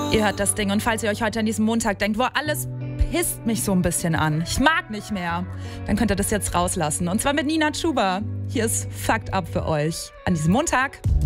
Ihr hört das Ding und falls ihr euch heute an diesem Montag denkt, wo alles pisst mich so ein bisschen an, ich mag nicht mehr, dann könnt ihr das jetzt rauslassen. Und zwar mit Nina Chuba. Hier ist Fucked Up für euch an diesem Montag.